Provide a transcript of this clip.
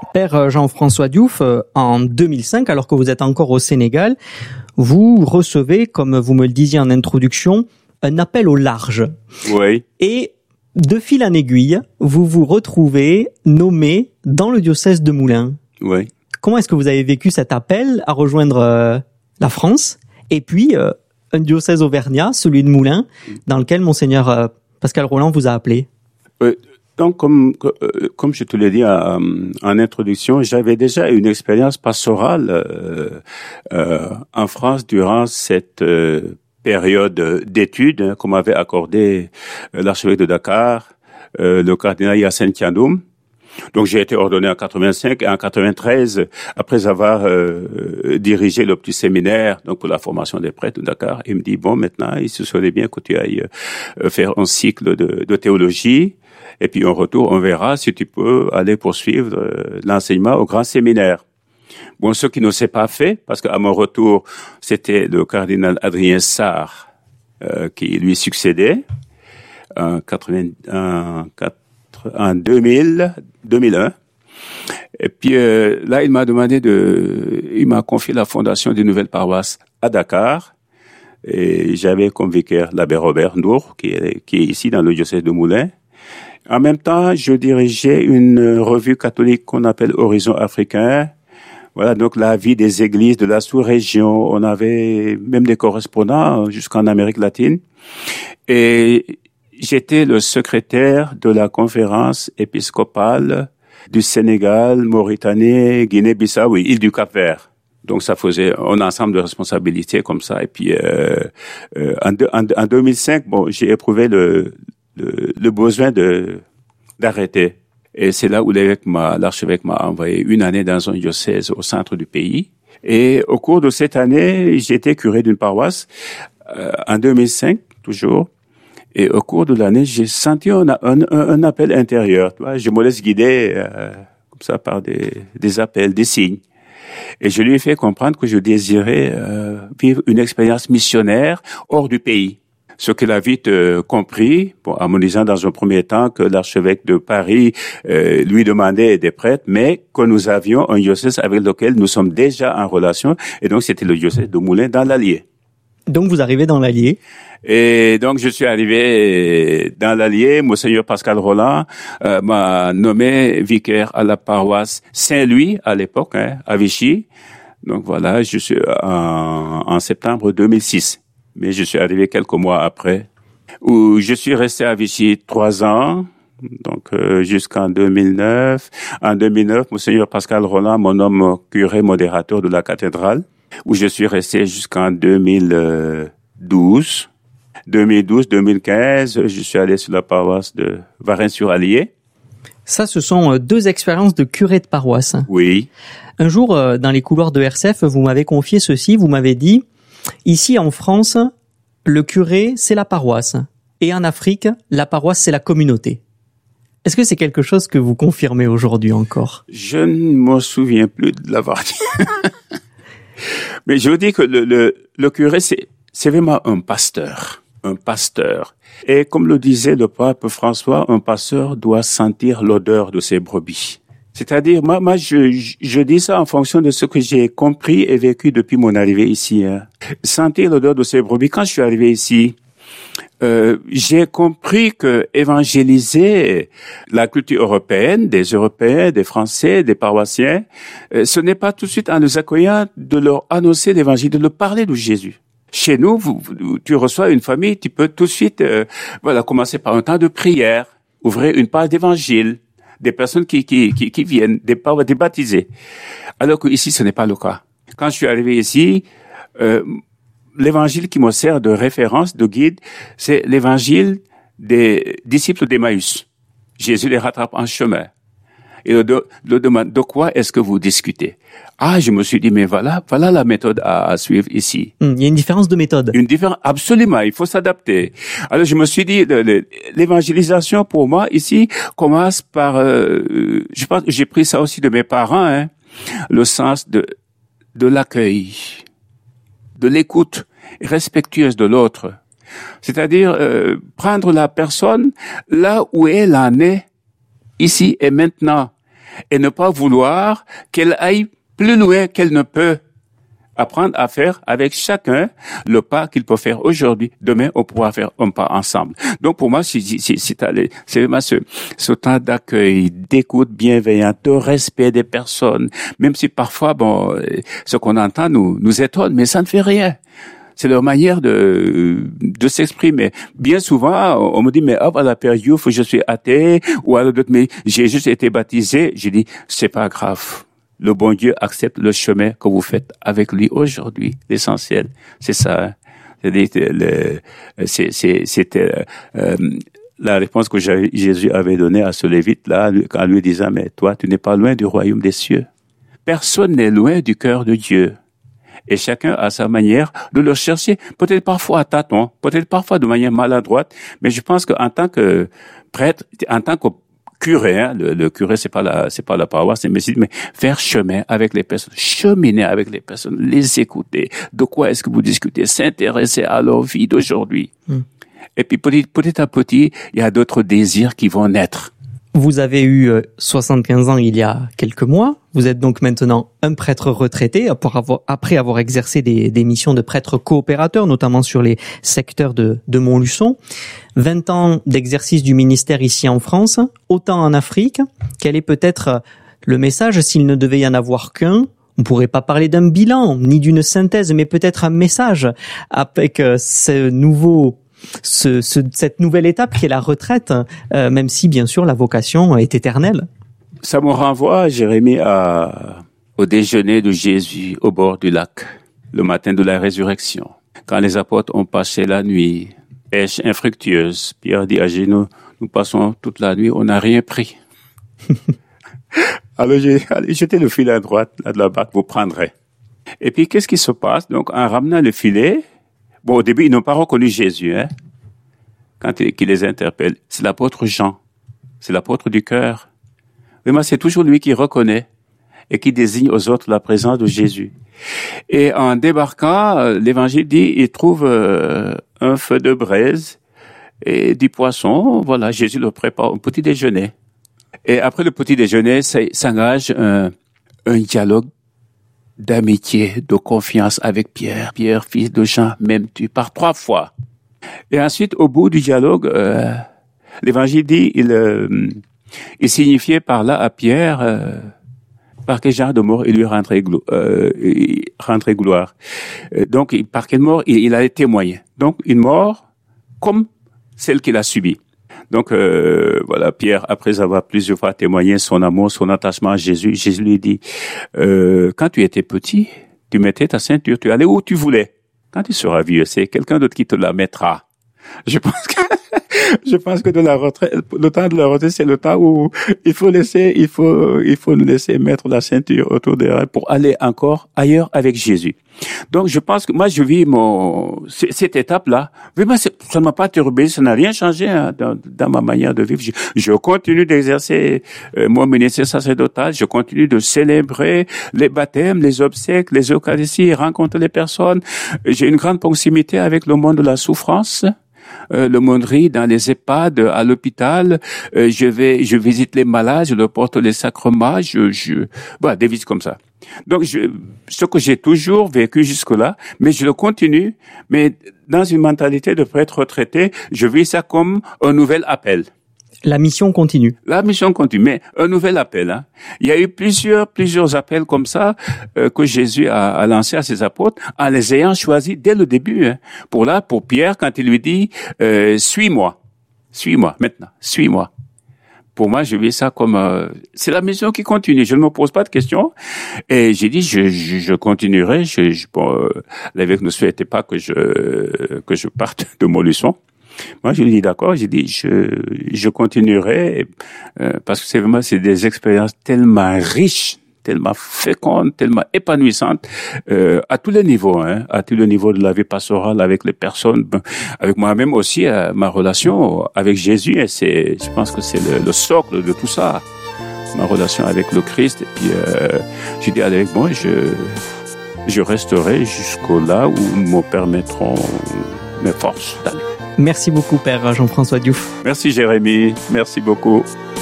Père Jean-François Diouf, en 2005, alors que vous êtes encore au Sénégal, vous recevez, comme vous me le disiez en introduction, un appel au large. Oui. Et de fil en aiguille, vous vous retrouvez nommé dans le diocèse de Moulins. Oui. Comment est-ce que vous avez vécu cet appel à rejoindre la France et puis un diocèse auvergnat, celui de Moulins, dans lequel Monseigneur Pascal Rolland vous a appelé? Donc, comme je te l'ai dit en introduction, j'avais déjà une expérience pastorale en France durant cette période d'études qu'on m'avait accordé l'archevêque de Dakar, le cardinal Hyacinthe Thiandoum. Donc j'ai été ordonné en 85 et en 93, après avoir dirigé le petit séminaire donc pour la formation des prêtres de Dakar, il me dit bon, maintenant il se serait bien que tu ailles faire un cycle de théologie et puis en retour on verra si tu peux aller poursuivre l'enseignement au grand séminaire. Bon, ce qui ne s'est pas fait, parce qu'à mon retour, c'était le cardinal Adrien Sarr qui lui succédait en 2001. Et puis là, il m'a confié la fondation d'une nouvelle paroisse à Dakar. Et j'avais comme vicaire l'abbé Robert Ndour, qui est ici dans le diocèse de Moulins. En même temps, je dirigeais une revue catholique qu'on appelle Horizon Africain. Voilà, donc la vie des églises de la sous-région. On avait même des correspondants jusqu'en Amérique latine. Et j'étais le secrétaire de la conférence épiscopale du Sénégal, Mauritanie, Guinée-Bissau, oui, île du Cap-Vert. Donc ça faisait un ensemble de responsabilités comme ça. Et puis en 2005, bon, j'ai éprouvé le besoin d'arrêter. Et c'est là où l'archevêque m'a envoyé une année dans un diocèse au centre du pays. Et au cours de cette année, j'étais curé d'une paroisse en 2005, toujours. Et au cours de l'année, j'ai senti un appel intérieur. Tu vois, je me laisse guider comme ça par des appels, des signes. Et je lui ai fait comprendre que je désirais vivre une expérience missionnaire hors du pays. Ce qu'il a vite compris, en me disant dans un premier temps que l'archevêque de Paris lui demandait des prêtres, mais que nous avions un diocèse avec lequel nous sommes déjà en relation. Et donc, c'était le diocèse de Moulins dans l'Allier. Donc, vous arrivez dans l'Allier. Et donc, je suis arrivé dans l'Allier. Monseigneur Pascal Rolland m'a nommé vicaire à la paroisse Saint-Louis à l'époque, à Vichy. Donc voilà, je suis en septembre 2006. Mais je suis arrivé quelques mois après, où je suis resté à Vichy 3 ans, donc jusqu'en 2009. En 2009, Monseigneur Pascal Rolland me nomme curé modérateur de la cathédrale, où je suis resté jusqu'en 2012. 2012-2015, je suis allé sur la paroisse de Varennes-sur-Allier. Ça, ce sont 2 expériences de curé de paroisse. Oui. Un jour, dans les couloirs de RCF, vous m'avez confié ceci, vous m'avez dit, ici en France, le curé, c'est la paroisse. Et en Afrique, la paroisse, c'est la communauté. Est-ce que c'est quelque chose que vous confirmez aujourd'hui encore? Je ne me souviens plus de l'avoir dit. Mais je vous dis que le curé, c'est vraiment un pasteur. Un pasteur. Et comme le disait le pape François, un pasteur doit sentir l'odeur de ses brebis. C'est-à-dire, moi, je dis ça en fonction de ce que j'ai compris et vécu depuis mon arrivée ici. Sentir l'odeur de ses brebis. Quand je suis arrivé ici, j'ai compris que évangéliser la culture européenne, des Européens, des Français, des paroissiens, ce n'est pas tout de suite en les accueillant de leur annoncer l'évangile, de leur parler de Jésus. Chez nous, tu reçois une famille, tu peux tout de suite, commencer par un temps de prière, ouvrir une page d'évangile, des personnes qui viennent, des baptisés. Alors que ici, ce n'est pas le cas. Quand je suis arrivé ici, l'évangile qui me sert de référence, de guide, c'est l'évangile des disciples d'Emmaüs. Jésus les rattrape en chemin. Et le demande, de quoi est-ce que vous discutez? Ah, je me suis dit, mais voilà la méthode à suivre ici. Il y a une différence de méthode. Une différence, absolument, il faut s'adapter. Alors je me suis dit, l'évangélisation pour moi ici commence par, je pense que j'ai pris ça aussi de mes parents, le sens de l'accueil, de l'écoute respectueuse de l'autre. C'est-à-dire prendre la personne là où elle en est, ici et maintenant, et ne pas vouloir qu'elle aille plus loin qu'elle ne peut. Apprendre à faire avec chacun le pas qu'il peut faire aujourd'hui. Demain, on pourra faire un pas ensemble. Donc, pour moi, c'est vraiment ce temps d'accueil, d'écoute bienveillante, de respect des personnes. Même si parfois, ce qu'on entend nous étonne, mais ça ne fait rien. C'est leur manière de s'exprimer. Bien souvent, on me dit, mais hop, à la période, je suis athée, ou alors d'autres, mais j'ai juste été baptisé. J'ai dit, c'est pas grave. Le bon Dieu accepte le chemin que vous faites avec lui aujourd'hui. L'essentiel, c'est ça. C'était la réponse que Jésus avait donnée à ce Lévite là, en lui disant, mais toi, tu n'es pas loin du royaume des cieux. Personne n'est loin du cœur de Dieu. Et chacun a sa manière de le chercher. Peut-être parfois à tâtons, peut-être parfois de manière maladroite. Mais je pense qu'en tant que prêtre, en tant que curé, hein, le curé, c'est pas la paroisse, mais faire chemin avec les personnes, cheminer avec les personnes, les écouter. De quoi est-ce que vous discutez? S'intéresser à leur vie d'aujourd'hui. Et puis petit à petit, il y a d'autres désirs qui vont naître. Vous avez eu 75 ans il y a quelques mois. Vous êtes donc maintenant un prêtre retraité après avoir exercé des missions de prêtre coopérateur, notamment sur les secteurs de Montluçon. 20 ans d'exercice du ministère ici en France, autant en Afrique. Quel est peut-être le message, s'il ne devait y en avoir qu'un? On pourrait pas parler d'un bilan, ni d'une synthèse, mais peut-être un message avec cette nouvelle étape qui est la retraite, même si bien sûr la vocation est éternelle. Ça me renvoie, Jérémie, au déjeuner de Jésus au bord du lac, le matin de la résurrection. Quand les apôtres ont passé la nuit, pêche infructueuse, Pierre dit à Jésus, nous passons toute la nuit, on n'a rien pris. Alors allez, jetez le filet à droite, là de la barque, vous prendrez. Et puis qu'est-ce qui se passe? Donc en ramenant le filet, au début, ils n'ont pas reconnu Jésus, hein, quand il les interpelle. C'est l'apôtre Jean. C'est l'apôtre du cœur. Vraiment, c'est toujours lui qui reconnaît et qui désigne aux autres la présence de Jésus. Et en débarquant, l'évangile dit, il trouve un feu de braise et du poisson. Voilà, Jésus leur prépare un petit déjeuner. Et après le petit déjeuner, s'engage un dialogue d'amitié, de confiance avec Pierre. Pierre, fils de Jean, m'aimes-tu? Par 3 fois. Et ensuite, au bout du dialogue, l'évangile dit, il signifiait par là à Pierre par quel genre de mort il lui rendrait gloire. Donc, par quelle mort il allait témoigner. Donc, une mort comme celle qu'il a subie. Donc, voilà, Pierre, après avoir plusieurs fois témoigné son amour, son attachement à Jésus, Jésus lui dit, quand tu étais petit, tu mettais ta ceinture, tu allais où tu voulais. Quand tu seras vieux, c'est quelqu'un d'autre qui te la mettra. Je pense que de la retraite, le temps de la retraite, c'est le temps où il faut nous laisser mettre la ceinture autour des reins pour aller encore ailleurs avec Jésus. Donc, je pense que moi, je vis cette étape-là. Vraiment, ça ne m'a pas turbé, ça n'a rien changé hein, dans ma manière de vivre. Je continue d'exercer mon ministère sacerdotal, je continue de célébrer les baptêmes, les obsèques, les eucharisties, rencontrer les personnes. J'ai une grande proximité avec le monde de la souffrance. L'aumônerie dans les EHPAD, à l'hôpital, je visite les malades, je leur porte les sacrements, voilà, des visites comme ça. Donc, ce que j'ai toujours vécu jusque-là, mais je le continue, mais dans une mentalité de prêtre retraité, je vis ça comme un nouvel appel. La mission continue. La mission continue, mais un nouvel appel. Hein. Il y a eu plusieurs appels comme ça que Jésus a lancé à ses apôtres en les ayant choisis dès le début. Hein. Pour Pierre, quand il lui dit suis-moi maintenant, suis-moi. Pour moi, je vis ça comme c'est la mission qui continue. Je ne me pose pas de questions et j'ai dit je continuerai. L'évêque ne souhaitait pas que je parte de Montluçon. Moi, je lui dis d'accord, j'ai dit je continuerai parce que c'est des expériences tellement riches, tellement fécondes, tellement épanouissantes à tous les niveaux, hein, à tous les niveaux de la vie pastorale avec les personnes, avec moi-même aussi, ma relation avec Jésus. Et je pense que c'est le socle de tout ça, ma relation avec le Christ. Et puis j'ai dit avec moi, je resterai jusqu'au là où me permettront mes forces d'aller. Merci beaucoup, Père Jean-François Diouf. Merci, Jérémie. Merci beaucoup.